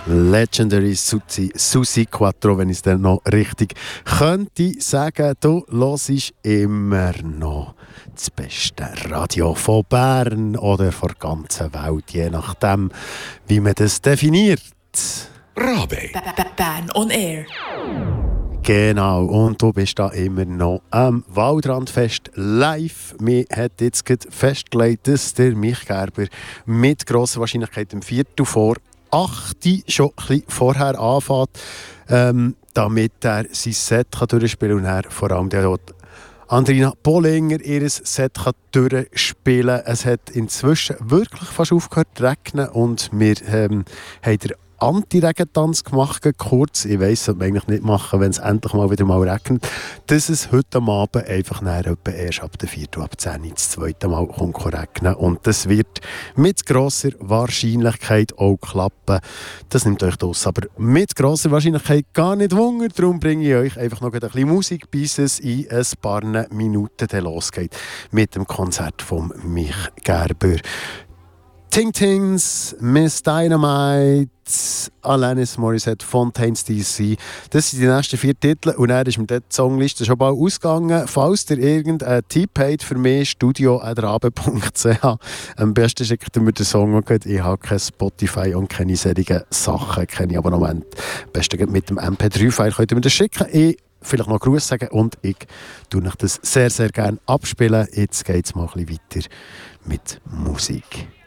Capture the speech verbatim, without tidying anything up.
Legendary Susi, Susi Quattro, wenn ich es dann noch richtig könnte sagen. Du hörst immer noch das beste Radio von Bern oder von der ganzen Welt, je nachdem, wie man das definiert. Rabe. Bern on Air. Genau, und du bist da immer noch am Waldrandfest live. Mir hat jetzt gerade festgelegt, dass der Mich Gerber mit grosser Wahrscheinlichkeit im Viertel vor acht schon ein bisschen vorher anfängt, ähm, damit er sein Set kann durchspielen kann und er vor allem der Andrina Bollinger ihr Set kann durchspielen kann. Es hat inzwischen wirklich fast aufgehört zu regnen und wir ähm, haben den Anti-Regentanz gemacht, kurz. Ich weiss, das sollte man eigentlich nicht machen, wenn es endlich mal wieder mal regnet. Dass es heute Abend einfach etwa erst ab der vierten ab zehn das zweite Mal kommt regnen. Und das wird mit grosser Wahrscheinlichkeit auch klappen. Das nimmt euch aus, aber mit grosser Wahrscheinlichkeit gar nicht Wunder. Darum bringe ich euch einfach noch ein bisschen Musik, bis es in ein paar Minuten losgeht mit dem Konzert von Mich Gerber. Ting Tings, Miss Dynamite, Alanis Morissette, Fontaines D C. Das sind die nächsten vier Titel und dann ist mir die Songliste schon bald ausgegangen. Falls ihr irgendeinen Tipp habt für mich, studio at rabe punkt c h. Am besten schickt ihr mir den Song. Ich habe kein Spotify und keine solchen Sachen, keine Abonnement. Am besten mit dem M P drei File könnt ihr mir das schicken. Ich vielleicht noch Gruß sagen und ich tue euch das sehr, sehr gerne abspielen. Jetzt geht es mal ein bisschen weiter mit Musik.